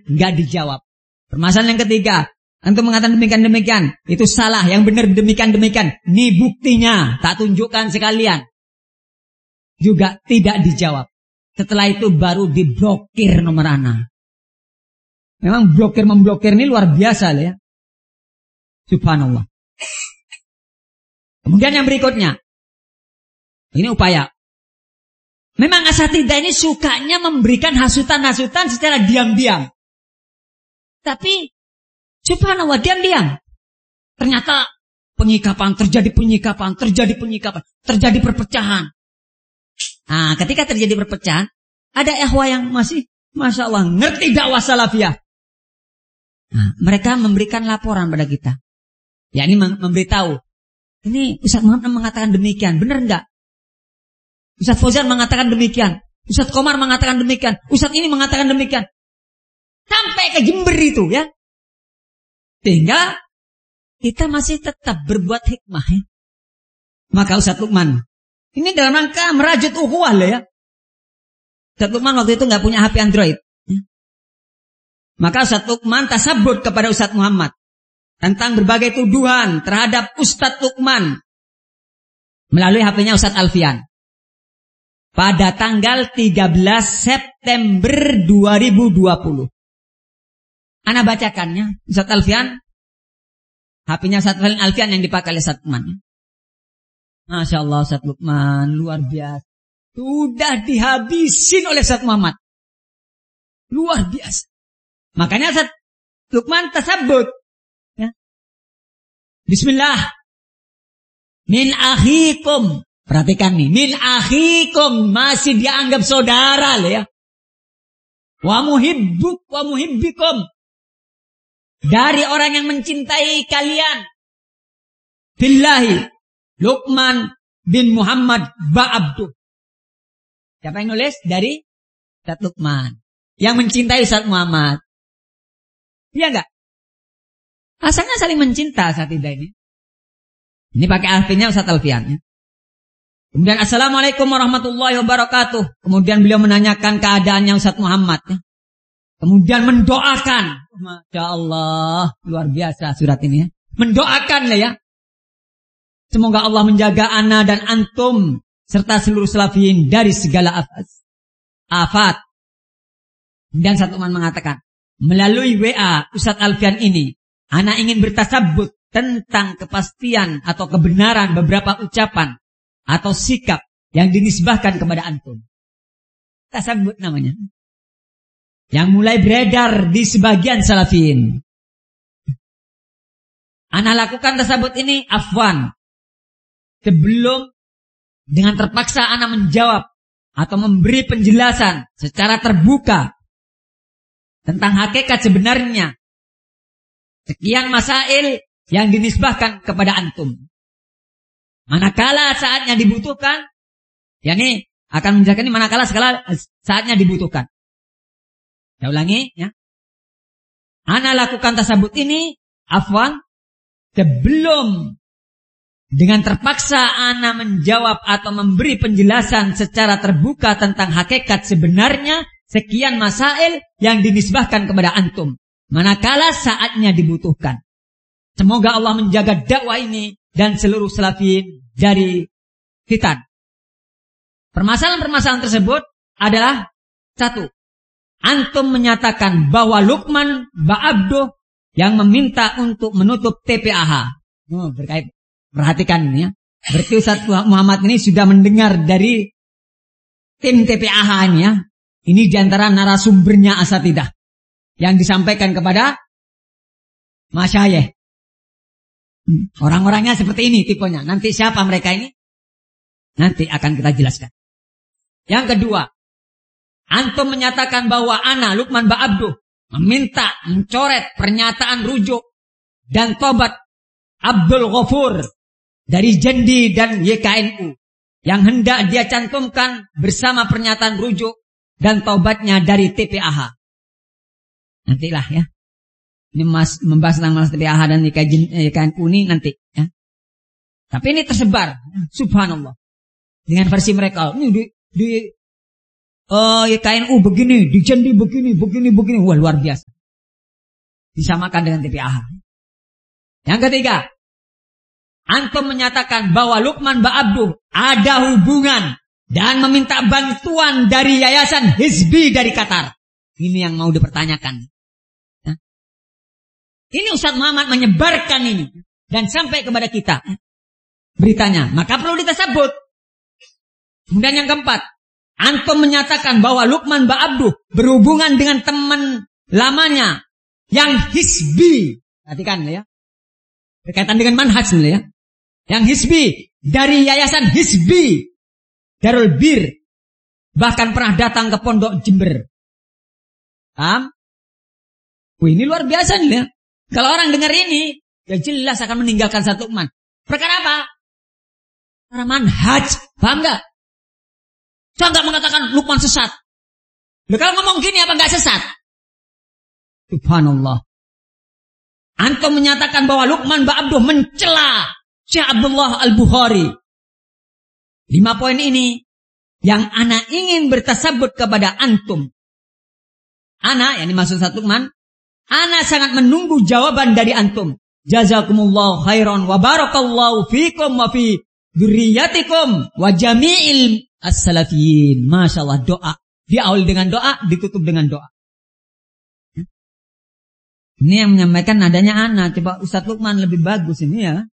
nggak dijawab. Permasalahan yang ketiga, antum mengatakan demikian, itu salah. Yang benar demikian. Ini buktinya, tak tunjukkan sekalian. Juga tidak dijawab. Setelah itu baru diblokir nomor ana. Memang memblokir ini luar biasa ya. Subhanallah. Kemudian yang berikutnya. Ini upaya. Memang asatidzah ini sukanya memberikan hasutan-hasutan secara diam-diam. Tapi subhanallah diam-diam. Ternyata terjadi perpecahan. Nah, ketika terjadi perpecahan, ada ikhwah yang masih Masya Allah ngerti dakwah salafiyah. Nah, mereka memberikan laporan pada kita. Yakni memberitahu. Ini Ustaz Muhammad mengatakan demikian, benar enggak? Ustaz Fauzan mengatakan demikian. Ustaz Komar mengatakan demikian. Ustaz ini mengatakan demikian. Sampai ke Jember itu ya. Sehingga kita masih tetap berbuat hikmah ya. Maka Ustaz Lukman, ini dalam rangka merajut ukhuwah ya. Ustaz Lukman waktu itu nggak punya HP Android. Ya. Maka Ustaz Lukman tasabut kepada Ustaz Muhammad tentang berbagai tuduhan terhadap Ustaz Lukman melalui HP-nya Ustaz Alfian. Pada tanggal 13 September 2020. Ana bacakannya, Ustaz Alfian, HP-nya Ustaz Alfian yang dipakai oleh Ustaz Lukman. Masya Allah Ustaz Lukman, luar biasa. Sudah dihabisin oleh Ustaz Muhammad. Luar biasa. Makanya Ustaz Lukman tasabut. Ya. Bismillah. Min akhikum. Perhatikan nih, min akhikum masih dianggap saudara ya. Wa muhibbikum. Dari orang yang mencintai kalian. Billahi Lukman bin Muhammad Ba'abdu. Siapa yang nulis? Dari Ustaz Lukman. Yang mencintai Ustaz Muhammad. Iya enggak? Asalnya saling mencinta saat ini. Ini pakai artinya Ustaz Alfian ya. Kemudian Assalamualaikum warahmatullahi wabarakatuh. Kemudian beliau menanyakan keadaannya Ustaz Muhammad ya. Kemudian mendoakan. Masya Allah. Luar biasa surat ini ya. Mendoakan lah ya. Semoga Allah menjaga ana dan antum serta seluruh salafiyin dari segala afat. Dan Ustaz Lukman mengatakan, melalui WA Ustaz Alfian ini, ana ingin bertasabut tentang kepastian atau kebenaran beberapa ucapan atau sikap yang dinisbahkan kepada antum. Tasabut namanya. Yang mulai beredar di sebagian salafiyin. Ana lakukan tasabut ini afwan. Sebelum dengan terpaksa ana menjawab atau memberi penjelasan secara terbuka tentang hakikat sebenarnya sekian masail yang dinisbahkan kepada antum. Manakala saatnya dibutuhkan, yakni akan menjelaskan ini manakala saatnya dibutuhkan. Saya ulangi ya. Ana lakukan tasabut ini afwan sebelum dengan terpaksa ana menjawab atau memberi penjelasan secara terbuka tentang hakikat sebenarnya sekian masail yang dinisbahkan kepada antum. Manakala saatnya dibutuhkan. Semoga Allah menjaga dakwah ini dan seluruh salafiyin dari fitan. Permasalahan-permasalahan tersebut adalah satu. Antum menyatakan bahwa Lukman Ba'abdu yang meminta untuk menutup TPAH. Berkait. Perhatikan ini ya. Berarti Ustaz Muhammad ini sudah mendengar dari tim TPAH ini ya. Ini diantara narasumbernya asatidzah yang disampaikan kepada masyayikh. Orang-orangnya seperti ini tipenya. Nanti siapa mereka ini? Nanti akan kita jelaskan. Yang kedua, antum menyatakan bahwa ana Lukman Ba'abdu meminta mencoret pernyataan rujuk dan tobat Abdul Ghafur dari Jendi dan YKNU yang hendak dia cantumkan bersama pernyataan rujuk dan taubatnya dari TPAH. Nantilah ya. Ini membahas tentang masalah TPAH dan YKNU ini nanti ya. Tapi ini tersebar, subhanallah. Dengan versi mereka. Ini di YKNU begini, di Jendi begini. Wah, luar biasa. Disamakan dengan TPAH. Yang ketiga, antum menyatakan bahwa Luqman Ba'abduh ada hubungan dan meminta bantuan dari Yayasan Hizbi dari Qatar. Ini yang mau dipertanyakan. Nah, ini Ustaz Muhammad menyebarkan ini dan sampai kepada kita beritanya, maka perlu ditasabut. Kemudian yang keempat, antum menyatakan bahwa Luqman Ba'abduh berhubungan dengan teman lamanya yang Hizbi. Perhatikan ya. Berkaitan dengan manhaj ya. Yang Hizbi dari Yayasan Hizbi Darul Bir, bahkan pernah datang ke Pondok Jember. Paham? Ini luar biasa nih ya. Kalau orang dengar ini, ya jelas akan meninggalkan satu Luqman. Perkara apa? Karena manhaj. Paham gak? Saya gak mengatakan Luqman sesat. Loh, kalau ngomong gini apa gak sesat? Subhanallah. Antum menyatakan bahwa Luqman Ba'abduh mencela Syekh Abdullah Al-Bukhari. 5 poin ini yang ana ingin bertasabut kepada antum. Ana, yang dimaksud satu Luqman, ana sangat menunggu jawaban dari antum. Jazakumullahu khairan wa barakallahu fikum wa fi dzurriyyatikum wa jami'il as-salafiyin. Masya Allah, doa. Diawali dengan doa, ditutup dengan doa. Ini yang menyampaikan nadanya ana. Coba Ustaz Luqman lebih bagus ini ya.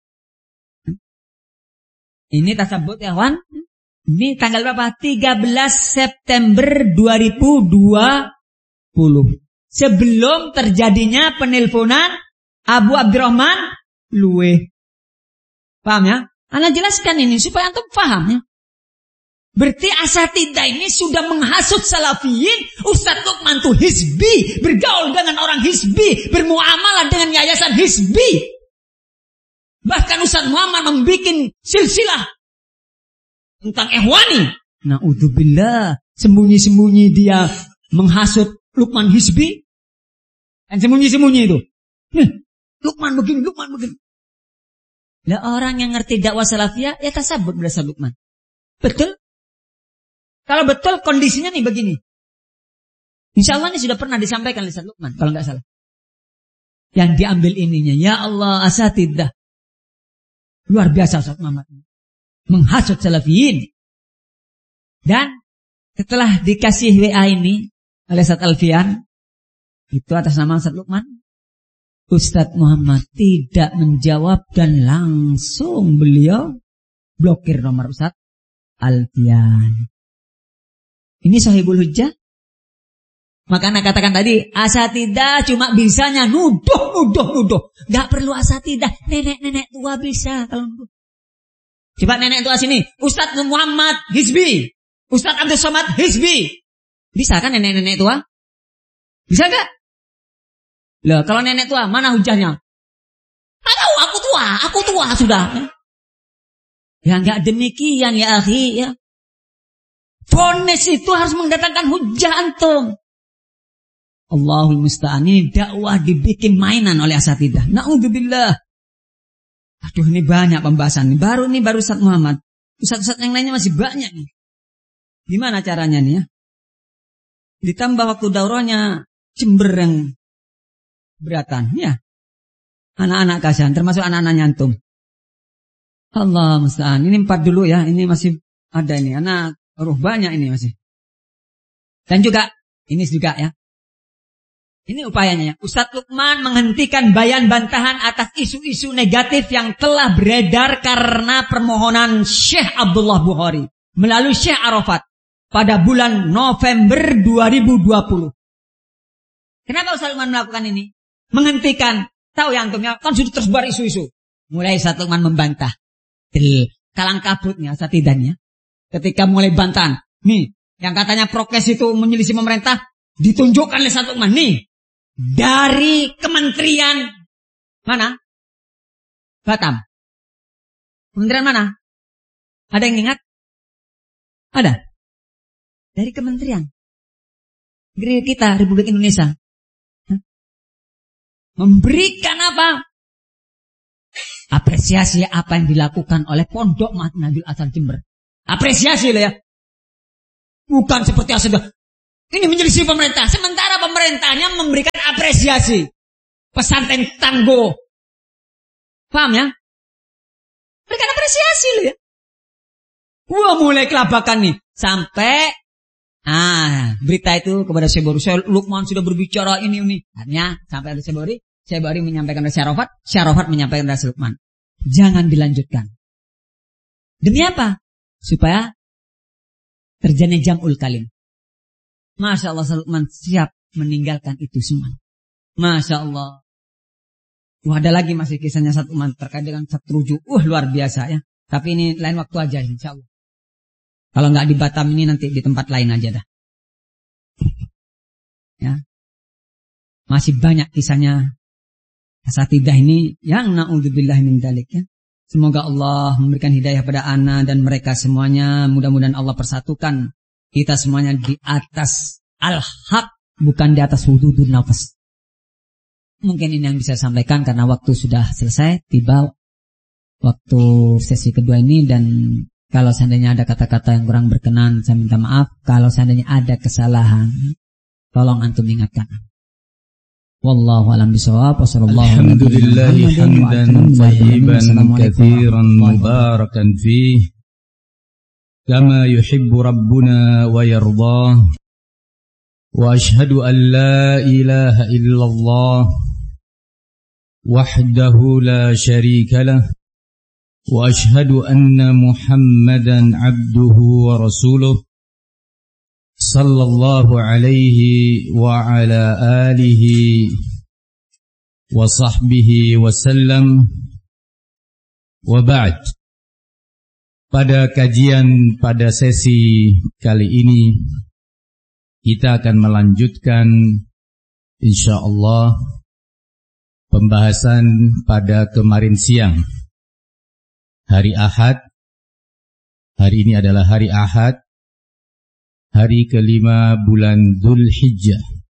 Ini tasabut ya kawan. Ini tanggal berapa? 13 September 2020. Sebelum terjadinya penelponan Abu Abdurrahman Luwe. Paham ya? Ana jelaskan ini supaya antum paham ya. Berarti asatidah ini sudah menghasut salafiyin. Ustaz Luqman tuh Hizbi, bergaul dengan orang Hizbi, bermuamalah dengan yayasan Hizbi. Bahkan Ustaz Muhammad membuat silsilah tentang Ikhwani. Na'udzubillah, sembunyi-sembunyi dia menghasut Luqman Hizbi. Dan sembunyi-sembunyi itu. Luqman begini, Luqman begini. Lah orang yang ngerti dakwah salafiyah, ya tasabut berasa Luqman. Betul? Kalau betul kondisinya nih begini. Insya Allah ini sudah pernah disampaikan oleh Ustaz Luqman, kalau nggak salah. Yang diambil ininya, ya Allah asatidah. Luar biasa Ustaz Muhammad. Menghasut salafiyin. Dan setelah dikasih WA ini oleh Ustaz Alfian, itu atas nama Ustaz Luqman, Ustaz Muhammad tidak menjawab dan langsung beliau blokir nomor Ustaz Alfian. Ini sahibul hujjah. Maka anak katakan tadi, asatidah cuma bisanya nuduh. Gak perlu asatidah, nenek-nenek tua bisa kalau nuduh. Coba nenek tua sini, Ustaz Muhammad Hizbi, Ustaz Abdul Somad Hizbi. Bisa kan nenek-nenek tua? Bisa gak? Loh, kalau nenek tua, mana hujahnya? Aku tua sudah. Ya gak demikian ya akhi ya. Vonis itu harus mendatangkan hujah antum. Allahul musta'an, ini dakwah dibikin mainan oleh asatidah. Na'udzubillah. Aduh, ini banyak pembahasan. Baru Ustaz Muhammad. Ustaz-ustaz yang lainnya masih banyak nih. Gimana caranya nih ya? Ditambah waktu daurahnya Jember yang beratan. Ya. Anak-anak kasihan, termasuk anak-anak antum. Allah musta'an. Ini 4 dulu ya. Ini masih ada ini. Anak ruh banyak ini masih. Dan juga, ini juga ya. Ini upayanya ya. Ustaz Luqman menghentikan bayan bantahan atas isu-isu negatif yang telah beredar karena permohonan Syekh Abdullah Bukhari melalui Syekh Arafat pada bulan November 2020. Kenapa Ustaz Luqman melakukan ini? Menghentikan. Tahu ya antum ya, kan sudah tersebar isu-isu. Mulai Ustaz Luqman membantah. Kalang kabutnya, asatidahnya. Ketika mulai bantahan. Nih, yang katanya prokes itu menyelisih pemerintah, ditunjukkan oleh Ustaz Luqman. Nih. Dari kementerian mana? Batam. Kementerian mana? Ada yang ingat? Ada. Dari kementerian. Negeri kita, Republik Indonesia. Memberikan apa? Apresiasi apa yang dilakukan oleh Pondok Najul Asal Jember. Apresiasi loh ya. Bukan seperti yang sudah. Ini menyelisih pemerintah. Sementara pemerintahnya memberikan apresiasi. pesantren tangguh. Paham ya? Mereka apresiasi loh ya. Wah, mulai kelabakan nih. Sampai berita itu kepada Syekh Lukman sudah berbicara ini. Akhirnya sampai ada Syekh Bari menyampaikan kepada Syekh Arafat menyampaikan kepada Syekh Lukman. Jangan dilanjutkan. Demi apa? Supaya terjadinya jam'ul kalim. Masya Allah, Syekh Lukman siap meninggalkan itu semua. Masya Allah. Ada lagi masih kisahnya Syekh Lukman terkait dengan Satruju. Luar biasa ya. Tapi ini lain waktu aja insya Allah. Kalau nggak di Batam ini nanti di tempat lain aja dah. Ya. Masih banyak kisahnya asatidah ini yang na'udzubillah min dzalik ya. Semoga Allah memberikan hidayah pada ana dan mereka semuanya. Mudah-mudahan Allah persatukan kita semuanya di atas al-haq, bukan di atas hududun nafas. Mungkin ini yang bisa saya sampaikan karena waktu sudah selesai, tiba waktu sesi kedua ini. Dan kalau seandainya ada kata-kata yang kurang berkenan, saya minta maaf. Kalau seandainya ada kesalahan, tolong antum ingatkan. Wallahu a'lam bishawab. Alhamdulillahi hamdan tayyiban katsiran mubarakan fih kama yuhibbu rabbuna wa yardah. Wa ashhadu an la ilaha illallah wahdahu la syarika lah. وأشهد أن محمدا عبده ورسوله صلى الله عليه وعلى آله وصحبه وسلم وبعد. Pada kajian pada sesi kali ini kita akan melanjutkan insyaallah pembahasan pada kemarin siang. Hari Ahad, hari ini adalah hari Ahad, hari kelima bulan Dzulhijjah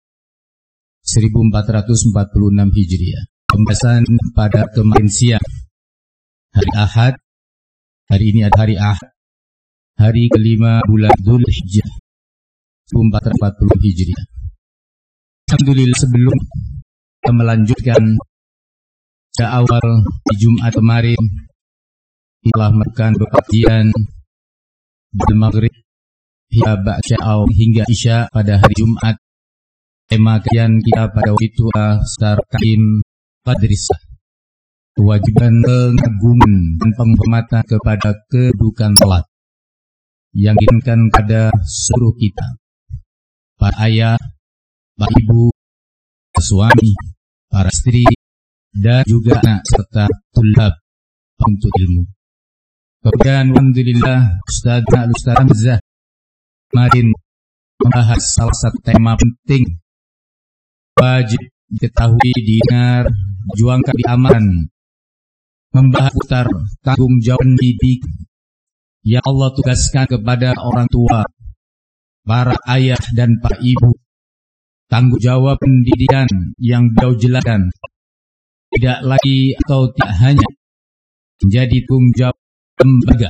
1446 Hijriah. Pembahasan pada kemarin siang, hari Ahad, hari ini adalah hari Ahad, hari kelima bulan Dzulhijjah 1440 Hijriah. Alhamdulillah, sebelum kita melanjutkan pada awal di Jumat kemarin telah melakukan kajian dari maghrib hingga isya pada hari Jumat. Tema kajian kita pada waktu itu sekitar kaim qadrisah, kewajiban pengagungan dan penghormatan kepada kedudukan salat yang diinginkan pada seluruh kita, para ayah, para ibu, para suami, para istri, dan juga anak serta tulab untuk ilmu. Kemudian alhamdulillah Ustaz Hamzah kemarin membahas salah satu tema penting wajib diketahui, didengar, juangkan, diaman, membahas putar tanggung jawab pendidik yang Allah tugaskan kepada orang tua, para ayah dan para ibu. Tanggung jawab pendidikan yang beliau jelaskan tidak lagi atau tidak hanya menjadi tanggung jawab lembaga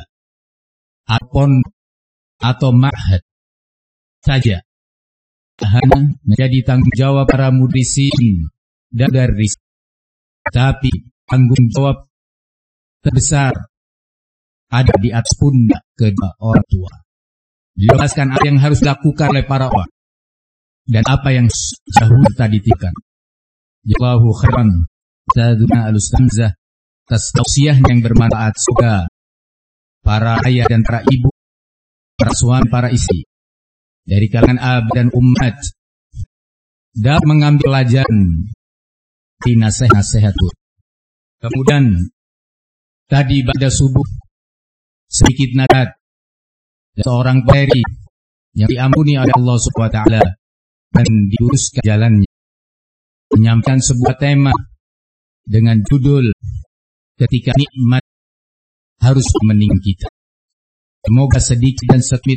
atau ma'had saja, hanya menjadi tanggung jawab para mudrisin dan daris, tapi tanggung jawab terbesar ada di atas pundak kedua orang tua. Dijelaskan apa yang harus dilakukan oleh para orang dan apa yang jauh tadi tikan. Jazakallahu khairan Ustadzuna Al-Ustadzah atas tausiah yang bermanfaat. Semoga para ayah dan para ibu, para suami, para istri dari kalangan abad dan umat dapat mengambil pelajaran di nasihat-nasihat. Kemudian tadi pada subuh sedikit nasihat seorang peri yang diampuni oleh Allah Subhanahu wa taala dan diluruskan jalannya, menyampaikan sebuah tema dengan judul ketika nikmat harus meninggalkan kita. Semoga sedikit dan sedikit